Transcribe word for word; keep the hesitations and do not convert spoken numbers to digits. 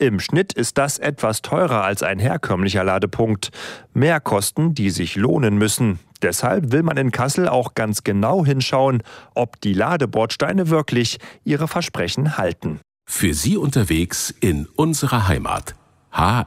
Im Schnitt ist das etwas teurer als ein herkömmlicher Ladepunkt. Mehrkosten, die sich lohnen müssen. Deshalb will man in Kassel auch ganz genau hinschauen, ob die Ladebordsteine wirklich ihre Versprechen halten. Für Sie unterwegs in unserer Heimat. H